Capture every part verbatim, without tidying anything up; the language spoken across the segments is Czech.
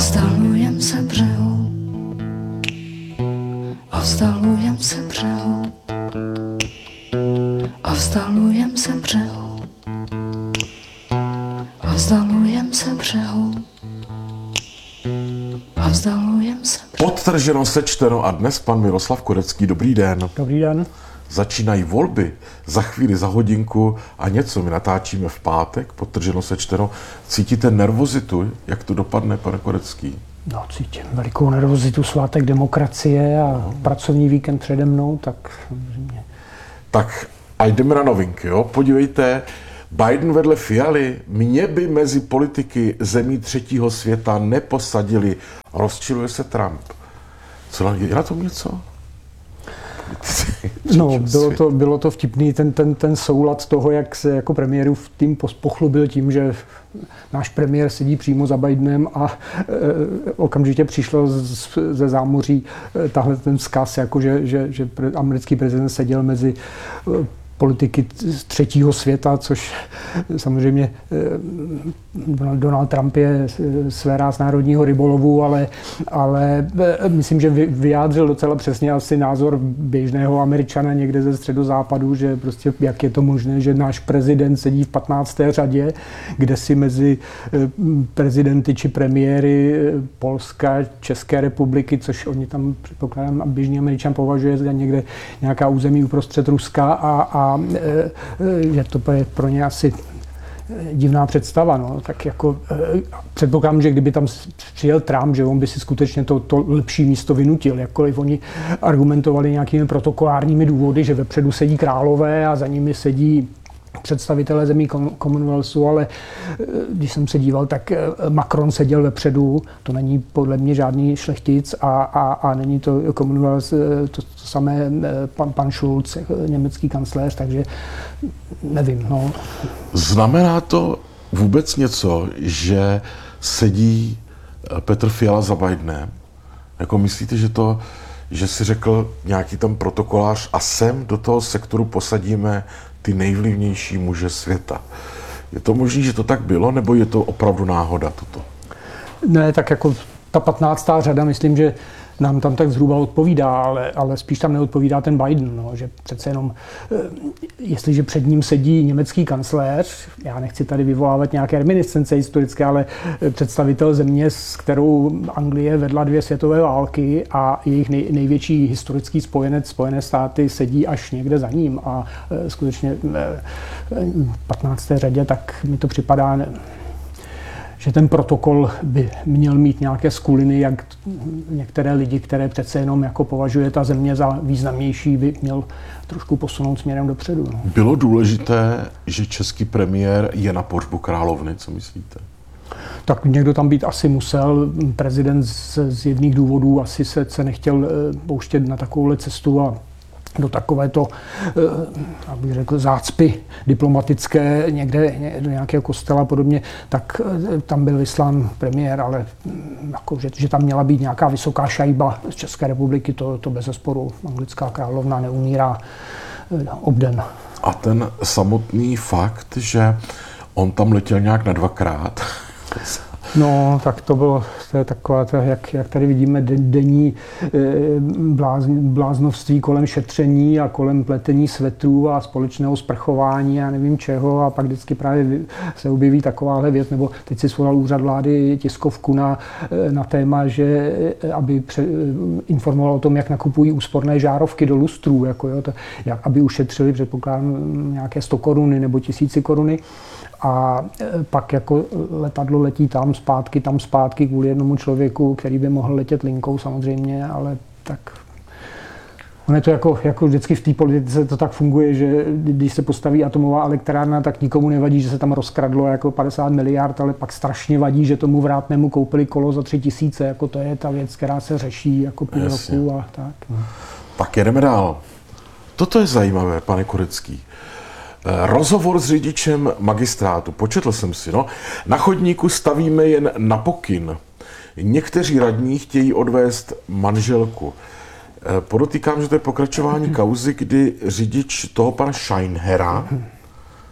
vzdalujem se břehu, a vzdalujem se břehu, a vzdalujem se břehu, a vzdalujem se břehu, a vzdalujem se břehu. Podtrženo, sečteno a dnes pan Miroslav Korecký. Dobrý den. Dobrý den. Začínají volby, za chvíli, za hodinku a něco. My natáčíme v pátek, podtrženo, sečteno. Cítíte nervozitu? Jak to dopadne, pane Korecký? No, cítím velikou nervozitu, svátek demokracie a no. Pracovní víkend přede mnou, tak samozřejmě. Tak a jdeme na novinky, jo? Podívejte, Biden vedle Fialy, mě by mezi politiky zemí třetího světa neposadili. Rozčiluje se Trump. Co, je na tom něco? No, bylo to, bylo to vtipný, ten, ten, ten soulad toho, jak se jako premiérův tým pochlubil tím, že náš premiér sedí přímo za Bidenem a e, okamžitě přišlo z, ze zámoří e, tahle ten vzkaz, jako že, že, že pre, americký prezident seděl mezi e, politiky třetího světa, což samozřejmě Donald Trump je sféra národního rybolovu, ale, ale myslím, že vyjádřil docela přesně asi názor běžného Američana někde ze středozápadu, že prostě jak je to možné, že náš prezident sedí v patnácté řadě, kde si mezi prezidenty či premiéry Polska, České republiky, což oni tam předpokládám běžný Američan považuje za někde nějaká území uprostřed Ruska a, a A že to je pro ně asi divná představa. No. Tak jako předpokládám, že kdyby tam přijel Trump, že on by si skutečně to, to lepší místo vynutil. Jakkoliv oni argumentovali nějakými protokolárními důvody, že vepředu sedí králové a za nimi sedí představitelé zemí Commonwealthu, ale když jsem se díval, tak Macron seděl vepředu, to není podle mě žádný šlechtic a, a, a není to Commonwealth, to, to samé pan, pan Schulz, německý kancléř, takže nevím. No. Znamená to vůbec něco, že sedí Petr Fiala za Bidenem? Jako myslíte, že to, že si řekl nějaký tam protokolář a sem do toho sektoru posadíme ty nejvlivnější muže světa. Je to možné, že to tak bylo, nebo je to opravdu náhoda toto? Ne, tak jako ta patnáctá řada, myslím, že nám tam tak zhruba odpovídá, ale, ale spíš tam neodpovídá ten Biden, no, že přece jenom, jestliže před ním sedí německý kancléř, já nechci tady vyvolávat nějaké reminiscence historické, ale představitel země, s kterou Anglie vedla dvě světové války a jejich nej, největší historický spojenec, Spojené státy, sedí až někde za ním a skutečně v patnácté řadě, tak mi to připadá, že ten protokol by měl mít nějaké skuliny, jak některé lidi, které přece jenom jako považuje ta země za významnější, by měl trošku posunout směrem dopředu. No. Bylo důležité, že český premiér je na pohřbu královny, co myslíte? Tak někdo tam být asi musel. Prezident z zjevných důvodů asi se, se nechtěl pouštět na takovouhle cestu a do takovéto, abych řekl, zácpy diplomatické někde do nějakého kostela a podobně, tak tam byl vyslán premiér, ale jako, že, že tam měla být nějaká vysoká šajba z České republiky, to, to bezesporu. Anglická královna neumírá obden. A ten samotný fakt, že on tam letěl nějak na dvakrát. No, tak to bylo, to je takové, to, jak, jak tady vidíme, denní bláz, bláznovství kolem šetření a kolem pletení svetrů a společného sprchování a nevím čeho a pak vždycky právě se objeví takováhle věc, nebo teď si svolal úřad vlády tiskovku na, na téma, že aby pře, informoval o tom, jak nakupují úsporné žárovky do lustrů, jako jo, to, jak, aby ušetřili, předpokládám, nějaké sto koruny nebo tisíci koruny. A pak jako letadlo letí tam zpátky, tam zpátky kvůli jednomu člověku, který by mohl letět linkou samozřejmě, ale tak ono je to jako, jako vždycky v té politice to tak funguje, že když se postaví atomová elektrárna, tak nikomu nevadí, že se tam rozkradlo jako padesát miliard, ale pak strašně vadí, že tomu vrátnému koupili kolo za tři tisíce, jako to je ta věc, která se řeší jako půl Jasně. roku a tak. No. Tak jedeme dál. Toto je zajímavé, pane Korecký. Rozhovor s řidičem magistrátu. Početl jsem si, no. Na chodníku stavíme jen na pokyn. Někteří radní chtějí odvést manželku. Podotýkám, že to je pokračování kauzy, kdy řidič toho pana Scheinhera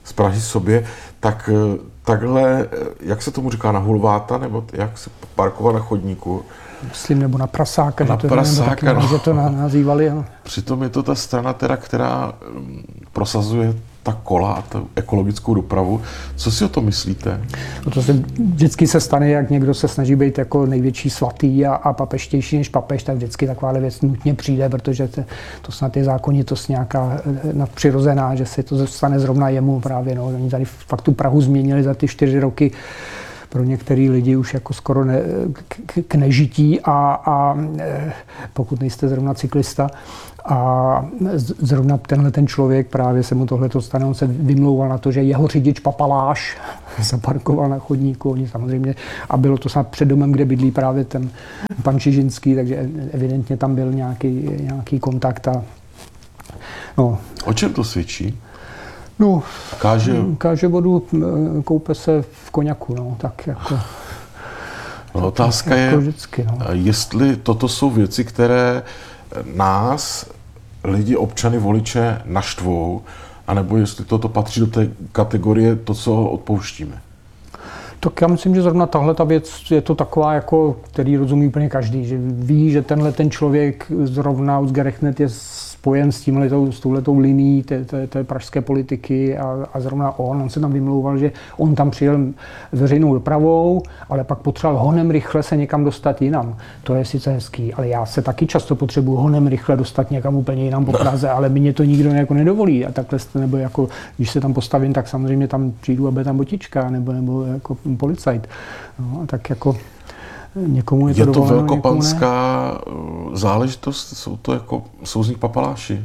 z Prahy sobě, tak takhle, jak se tomu říká, na hulváta, nebo jak se parkovat na chodníku? Myslím, nebo na prasáka, na že to, prasáka, nebo taky, no. že to nazývali. Ano. Přitom je to ta strana, teda, která prosazuje ta kola a tu ekologickou dopravu. Co si o to myslíte? To se vždycky se stane, jak někdo se snaží být jako největší svatý a, a papeštější než papež, tak vždycky taková věc nutně přijde, protože to, to snad je zákonitost nějaká nadpřirozená, že se to stane zrovna jemu právě. No. Oni tady fakt tu Prahu změnili za ty čtyři roky pro některý lidi už jako skoro ne, k, k nežití a, a pokud nejste zrovna cyklista. A zrovna tenhle ten člověk, právě se mu tohleto stane, on se vymlouval na to, že jeho řidič papaláš zaparkoval na chodníku, oni samozřejmě, a bylo to snad před domem, kde bydlí právě ten pan Čižinský, takže evidentně tam byl nějaký, nějaký kontakt. A, no. O čem to svědčí? No, káže... káže vodu, koupe se v koňaku, no, tak jako... No, otázka jako je, vždycky, no. Jestli toto jsou věci, které nás, lidi, občany, voliče naštvou, anebo jestli toto patří do té kategorie to, co odpouštíme. Tak já myslím, že zrovna tahle ta věc je to taková, jako, který rozumí úplně každý, že ví, že tenhle ten člověk zrovna Uzgerechnet je spojen s tímhletou, s touhletou linií té, té, té pražské politiky a, a zrovna on, on se tam vymlouval, že on tam přijel veřejnou dopravou, ale pak potřeboval honem rychle se někam dostat jinam. To je sice hezký, ale já se taky často potřebuji honem rychle dostat někam úplně jinam po Praze, ale mě to nikdo jako nedovolí. A takhle, nebo jako, když se tam postavím, tak samozřejmě tam přijdu a bude tam botička, nebo, nebo jako policajt. No, tak jako někomu je to Je to dovoleno, velkopanská záležitost? Jsou to jako souzní papaláši?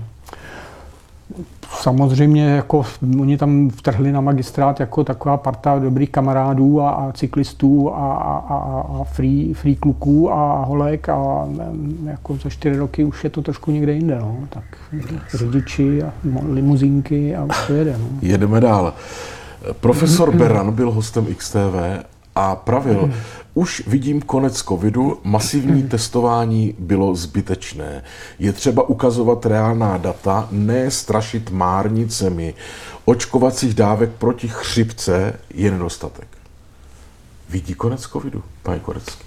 Samozřejmě, jako oni tam vtrhli na magistrát jako taková parta dobrých kamarádů a, a cyklistů a, a, a free, free kluků a holek a jako za čtyři roky už je to trošku někde jinde, no. Tak řidiči a limuzínky a už to jede, no. Jedeme dál. Profesor Beran byl hostem X T V a pravil, už vidím konec covidu, masivní testování bylo zbytečné. Je třeba ukazovat reálná data, ne strašit márnicemi. Očkovacích dávek proti chřipce je nedostatek. Vidí konec covidu, pane Korecký?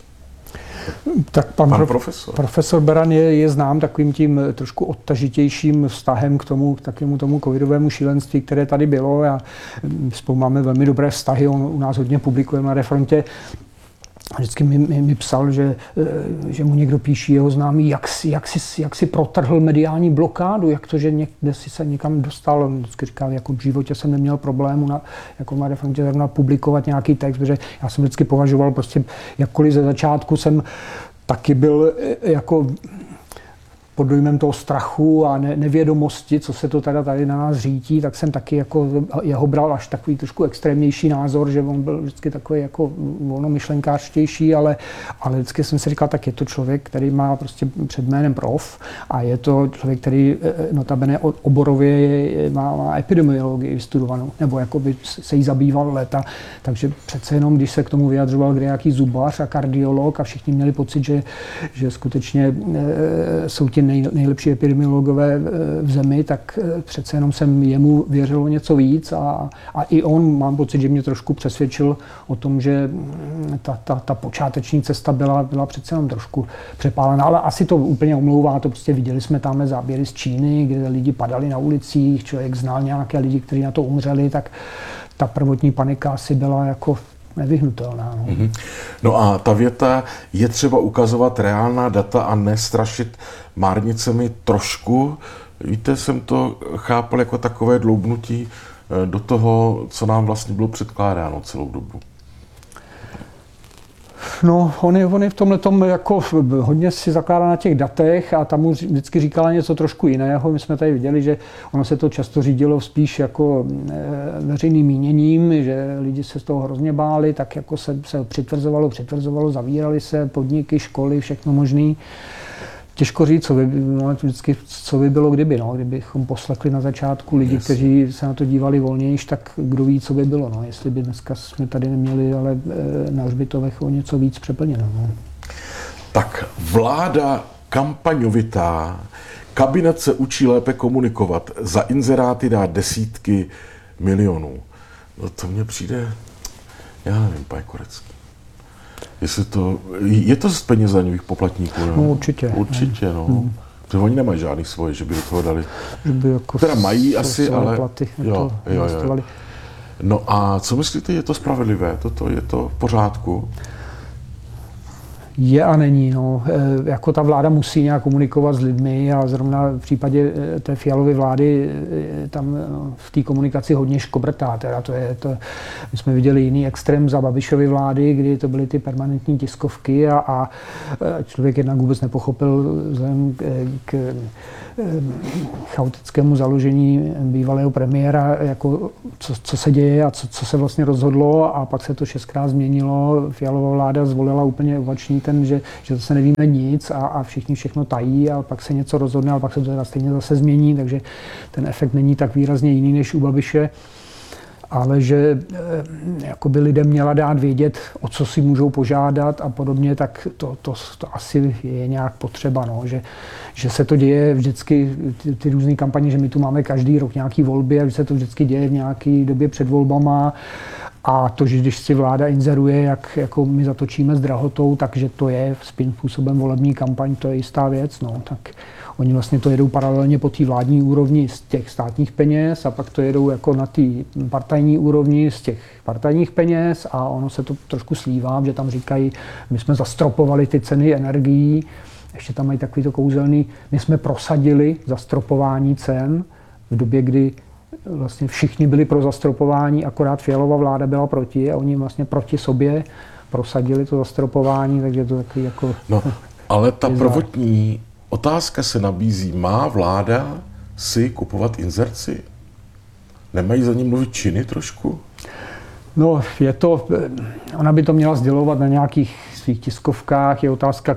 Tak pan, pan prof, profesor. profesor Beran je, je znám takovým tím trošku odtažitějším vztahem k tomu, k takovému tomu covidovému šílenství, které tady bylo. Já, spolu máme velmi dobré vztahy, on u nás hodně publikuje na Refrontě. Vždycky mi, mi, mi psal, že, že mu někdo píší jeho známý, jak si, jak, si, jak si protrhl mediální blokádu, jak to, že někde si se někam dostal. On vždycky říkal, jako v životě jsem neměl problému na, jako na Refrontě zrovna publikovat nějaký text, protože já jsem vždycky považoval prostě, jakkoliv ze začátku jsem taky byl jako pod dojmem toho strachu a ne, nevědomosti, co se to teda tady na nás řítí, tak jsem taky jako jeho bral až takový trošku extrémnější názor, že on byl vždycky takový jako volnomyšlenkářštější, ale, ale vždycky jsem si říkal, tak je to člověk, který má prostě před jménem prof a je to člověk, který notabene oborově je, má, má epidemiologii vystudovanou, nebo jako by se jí zabýval léta, takže přece jenom, když se k tomu vyjadřoval kde nějaký zubař a kardiolog a všichni měli pocit, že, že skutečně e, jsou ti Nej, nejlepší epidemiologové v zemi, tak přece jenom jsem jemu věřil o něco víc a, a i on, mám pocit, že mě trošku přesvědčil o tom, že ta, ta, ta počáteční cesta byla, byla přece jenom trošku přepálená, ale asi to úplně omlouvá, to prostě viděli jsme tam záběry z Číny, kde lidi padali na ulicích, člověk znal nějaké lidi, kteří na to umřeli, tak ta prvotní panika asi byla jako nevyhnutelná. No. Mm-hmm. No a ta věta, je třeba ukazovat reálná data a nestrašit márnicemi trošku. Víte, jsem to chápal jako takové dloubnutí do toho, co nám vlastně bylo předkládáno celou dobu. No, on je, on je v tomhletom jako hodně si zakládá na těch datech a tam mu vždycky říkala něco trošku jiného. My jsme tady viděli, že ono se to často řídilo spíš jako veřejným míněním, že lidi se z toho hrozně báli, tak jako se, se přitvrzovalo, přitvrzovalo, zavírali se podniky, školy, všechno možný. Těžko říct, co by, no, vždycky, co by bylo kdyby, no, kdybychom poslechli na začátku lidi, yes. kteří se na to dívali volnější, tak kdo ví, co by bylo, no, jestli by dneska jsme tady neměli, ale na hřbitovech o něco víc přeplněno. No. Tak vláda kampaňovitá, kabinet se učí lépe komunikovat, za inzeráty dá desítky milionů. No to mně přijde, já nevím, pane Korecký. Jestli to, je to z peněz daňových poplatníků, ne? No určitě. Určitě, no. Hmm. Protože oni nemají žádný svoje, že by do toho dali. Že by jako teda mají asi, ale... platy jo, to jo, jo. No a co myslíte, je to spravedlivé? Toto, je to v pořádku? Je a není. No. E, jako ta vláda musí nějak komunikovat s lidmi a zrovna v případě té Fialovy vlády e, tam no, v té komunikaci hodně škobrtá. Teda to je, to, my jsme viděli jiný extrém za Babišovy vlády, kdy to byly ty permanentní tiskovky a, a člověk jednak vůbec nepochopil vzhledem k, k chaotickému založení bývalého premiéra, jako co, co se děje a co, co se vlastně rozhodlo, a pak se to šestkrát změnilo. Fialová vláda zvolila úplně opačný ten, že, že zase nevíme nic a, a všichni všechno tají a pak se něco rozhodne, ale pak se to teda stejně zase změní, takže ten efekt není tak výrazně jiný než u Babiše. Ale že e, jakoby lidem měla dát vědět, o co si můžou požádat a podobně, tak to, to, to asi je nějak potřeba, no. že, že se to děje vždycky, ty, ty různé kampaně, že my tu máme každý rok nějaký volby a že se to vždycky děje v nějaké době před volbama. A to, že když si vláda inzeruje, jak jako my zatočíme s drahotou, takže to je svým způsobem volební kampaň, to je jistá věc. No. Tak oni vlastně to jedou paralelně po té vládní úrovni z těch státních peněz a pak to jedou jako na té partajní úrovni z těch partajních peněz a ono se to trošku slívá, že tam říkají, my jsme zastropovali ty ceny energií, ještě tam mají takový to kouzelný, my jsme prosadili zastropování cen v době, kdy vlastně všichni byli pro zastropování, akorát Fialova vláda byla proti a oni vlastně proti sobě prosadili to zastropování, takže to takový jako... No, ale ta prvotní otázka se nabízí, má vláda si kupovat inzerci? Nemají za ní mluvit činy trošku? No, je to, ona by to měla sdělovat na nějakých svých tiskovkách, je otázka,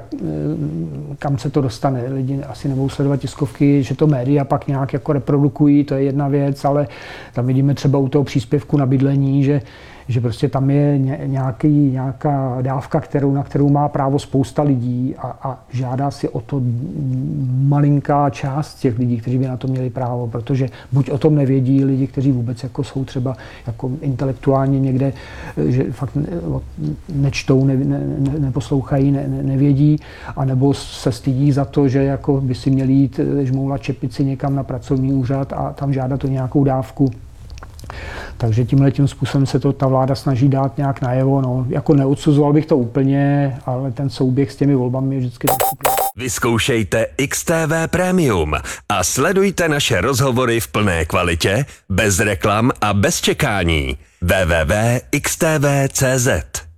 kam se to dostane. Lidi asi nebudou sledovat tiskovky, že to média pak nějak jako reprodukují, to je jedna věc, ale tam vidíme třeba u toho příspěvku na bydlení, že že prostě tam je nějaký, nějaká dávka, kterou, na kterou má právo spousta lidí a, a žádá si o to malinká část těch lidí, kteří by na to měli právo, protože buď o tom nevědí lidi, kteří vůbec jako jsou třeba jako intelektuálně někde, že fakt nečtou, ne, ne, neposlouchají, ne, ne, nevědí, anebo se stydí za to, že jako by si měli jít žmoulat čepici někam na pracovní úřad a tam žádat o nějakou dávku. Takže tímhletím způsobem se to ta vláda snaží dát nějak najevo. No, jako neodsuzoval bych to úplně, ale ten souběh s těmi volbami je vždycky trošku. Vyzkoušejte X T V Premium a sledujte naše rozhovory v plné kvalitě, bez reklam a bez čekání. w w w tečka x t v tečka c z